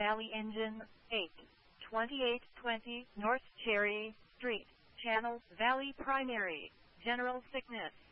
Valley Engine 8, 2820 North Cherry Street, Channel Valley Primary, General Sickness.